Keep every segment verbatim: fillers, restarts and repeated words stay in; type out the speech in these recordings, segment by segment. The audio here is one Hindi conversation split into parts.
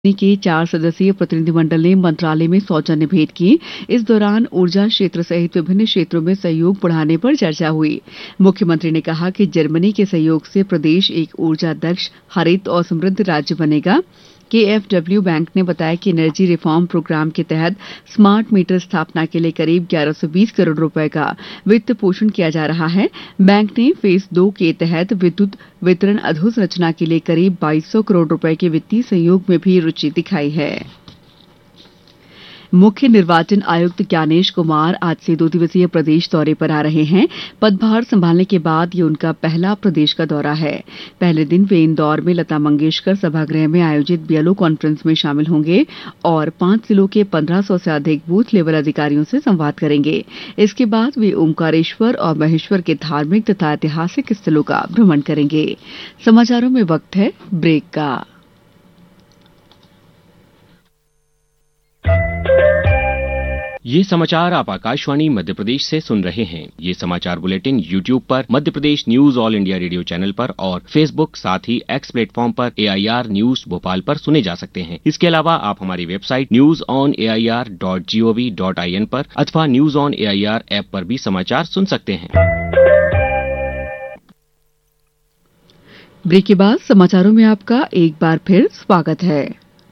के चार सदस्यीय प्रतिनिधिमंडल ने मंत्रालय में सौजन्य भेंट की। इस दौरान ऊर्जा क्षेत्र सहित विभिन्न क्षेत्रों में सहयोग बढ़ाने पर चर्चा हुई। मुख्यमंत्री ने कहा कि जर्मनी के सहयोग से प्रदेश एक ऊर्जा दक्ष, हरित और समृद्ध राज्य बनेगा। केएफडब्ल्यू बैंक ने बताया कि एनर्जी रिफॉर्म प्रोग्राम के तहत स्मार्ट मीटर स्थापना के लिए करीब ग्यारह सौ बीस करोड़ रुपए का वित्त पोषण किया जा रहा है। बैंक ने फेज दो के तहत विद्युत वितरण अधोसंरचना के लिए करीब बाईस सौ करोड़ रुपए के वित्तीय सहयोग में भी रुचि दिखाई है। मुख्य निर्वाचन आयुक्त ज्ञानेश कुमार आज से दो दिवसीय प्रदेश दौरे पर आ रहे हैं। पदभार संभालने के बाद ये उनका पहला प्रदेश का दौरा है। पहले दिन वे इंदौर में लता मंगेशकर सभागृह में आयोजित बीएलओ कॉन्फ्रेंस में शामिल होंगे और पांच जिलों के पंद्रह सौ से अधिक बूथ लेवल अधिकारियों से संवाद करेंगे। इसके बाद वे ओमकारेश्वर और महेश्वर के धार्मिक तथा ऐतिहासिक स्थलों का भ्रमण करेंगे। समाचारों में वक्त है ब्रेक का। ये समाचार आप आकाशवाणी मध्य प्रदेश से सुन रहे हैं। ये समाचार बुलेटिन यूट्यूब पर Madhya Pradesh news all India radio channel पर और फेसबुक साथ ही एक्स प्लेटफॉर्म पर एआईआर न्यूज भोपाल पर सुने जा सकते हैं। इसके अलावा आप हमारी website news on AIR dot gov dot IN पर अथवा न्यूज ऑन एआईआर ऐप पर भी समाचार सुन सकते हैं। ब्रेक के बाद समाचारों में आपका एक बार फिर स्वागत है।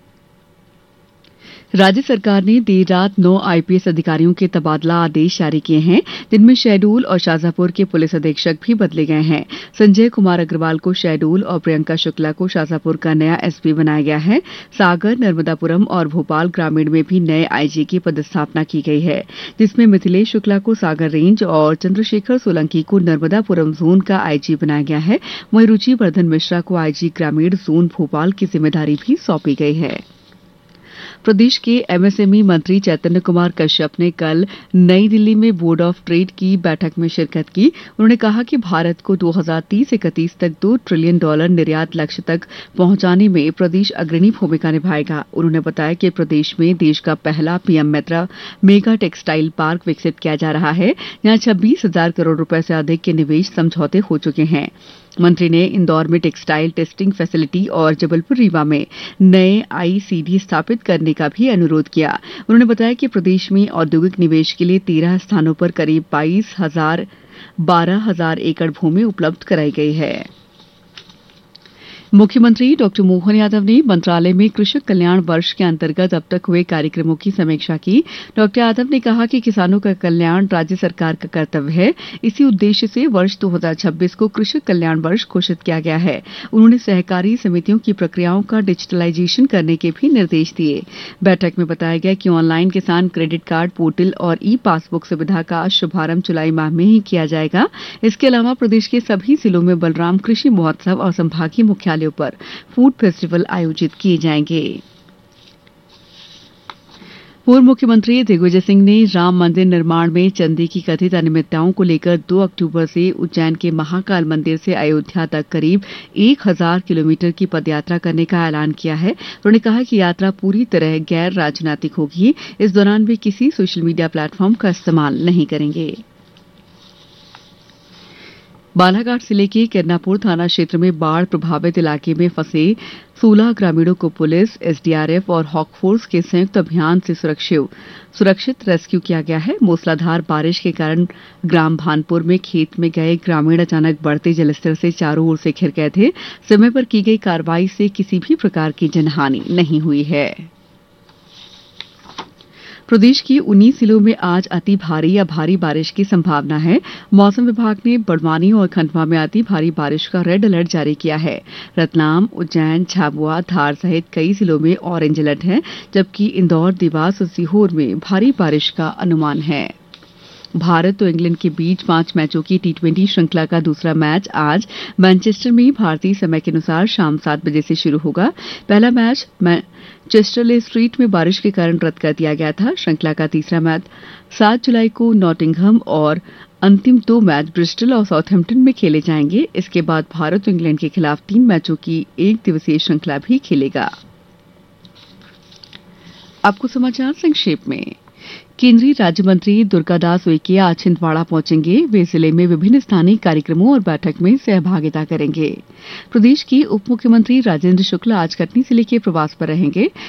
राज्य सरकार ने देर रात नौ आईपीएस अधिकारियों के तबादला आदेश जारी किए हैं, जिनमें शहडोल और शाजापुर के पुलिस अधीक्षक भी बदले गए हैं। संजय कुमार अग्रवाल को शहडोल और प्रियंका शुक्ला को शाजापुर का नया एसपी बनाया गया है। सागर, नर्मदापुरम और भोपाल ग्रामीण में भी नए आईजी की पदस्थापना की गई है, जिसमें मिथिलेश शुक्ला को सागर रेंज और चंद्रशेखर सोलंकी को नर्मदापुरम जोन का आईजी बनाया गया है। वहीं रुचि वर्धन मिश्रा को आईजी ग्रामीण जोन भोपाल की जिम्मेदारी भी सौंपी गई है। प्रदेश के एमएसएमई मंत्री चैतन्य कुमार कश्यप ने कल नई दिल्ली में बोर्ड ऑफ ट्रेड की बैठक में शिरकत की। उन्होंने कहा कि भारत को दो हज़ार तीस इकतीस तक दो ट्रिलियन डॉलर निर्यात लक्ष्य तक पहुंचाने में प्रदेश अग्रणी भूमिका निभाएगा। उन्होंने बताया कि प्रदेश में देश का पहला PM metro mega textile park विकसित किया जा रहा है, जहां छब्बीस हजार करोड़ रुपए से अधिक के निवेश समझौते हो चुके हैं। मंत्री ने इंदौर में टेक्सटाइल टेस्टिंग फैसिलिटी और जबलपुर रीवा में नए आईसीडी स्थापित करने का भी अनुरोध किया। उन्होंने बताया कि प्रदेश में औद्योगिक निवेश के लिए तेरह स्थानों पर करीब बाईस हजार बारह हजार एकड़ भूमि उपलब्ध कराई गई है। मुख्यमंत्री डॉक्टर मोहन यादव ने मंत्रालय में कृषक कल्याण वर्ष के अंतर्गत अब तक हुए कार्यक्रमों की समीक्षा की। डॉक्टर यादव ने कहा कि किसानों का कल्याण राज्य सरकार का कर्तव्य है। इसी उद्देश्य से वर्ष दो हज़ार छब्बीस को कृषक कल्याण वर्ष घोषित किया गया है। उन्होंने सहकारी समितियों की प्रक्रियाओं का डिजिटलाइजेशन करने के भी निर्देश दिए। बैठक में बताया गया कि ऑनलाइन किसान क्रेडिट कार्ड पोर्टल और ई पासबुक सुविधा का शुभारंभ जुलाई माह में ही किया जाएगा। इसके अलावा प्रदेश के सभी जिलों में बलराम कृषि महोत्सव और संभागीय मुख्यालय पर फूड फेस्टिवल आयोजित किए जाएंगे। पूर्व मुख्यमंत्री दिग्विजय सिंह ने राम मंदिर निर्माण में चंदी की कथित अनियमितताओं को लेकर दो अक्टूबर से उज्जैन के महाकाल मंदिर से अयोध्या तक करीब एक हजार किलोमीटर की पदयात्रा करने का ऐलान किया है। उन्होंने कहा कि यात्रा पूरी तरह गैर राजनीतिक होगी। इस दौरान वे किसी सोशल मीडिया प्लेटफॉर्म का इस्तेमाल नहीं करेंगे। बालाघाट जिले के किरनापुर थाना क्षेत्र में बाढ़ प्रभावित इलाके में फंसे सोलह ग्रामीणों को पुलिस, एसडीआरएफ और हॉकफोर्स के संयुक्त अभियान से सुरक्षित रेस्क्यू किया गया है। मूसलाधार बारिश के कारण ग्राम भानपुर में खेत में गए ग्रामीण अचानक बढ़ते जलस्तर से चारों ओर से घिर गए थे। समय पर की गई कार्रवाई से किसी भी प्रकार की जनहानि नहीं हुई है। प्रदेश की उन्नीस जिलों में आज अति भारी या भारी बारिश की संभावना है। मौसम विभाग ने बड़वानी और खंडवा में अति भारी बारिश का रेड अलर्ट जारी किया है। रतलाम, उज्जैन, झाबुआ, धार सहित कई जिलों में ऑरेंज अलर्ट है, जबकि इंदौर, देवास और सीहोर में भारी बारिश का अनुमान है। भारत और इंग्लैंड के बीच पांच मैचों की टी ट्वेंटी श्रृंखला का दूसरा मैच आज मैनचेस्टर में भारतीय समय के अनुसार शाम सात बजे से शुरू होगा। पहला मैच मैनचेस्टर स्ट्रीट में बारिश के कारण रद्द कर दिया गया था। श्रृंखला का तीसरा मैच सात जुलाई को नॉटिंघम और अंतिम दो मैच ब्रिस्टल और साउथहैम्पटन में खेले जाएंगे। इसके बाद भारत और इंग्लैंड के खिलाफ तीन मैचों की एक दिवसीय श्रृंखला भी खेलेगा। आपको समाचार संक्षेप में। केंद्रीय राज्य मंत्री दुर्गादास उइके आज छिंदवाड़ा पहुंचेंगे। वे जिले में विभिन्न स्थानीय कार्यक्रमों और बैठक में सहभागिता करेंगे। प्रदेश के उप मुख्यमंत्री राजेंद्र शुक्ला आज कटनी जिले के प्रवास पर रहेंगे।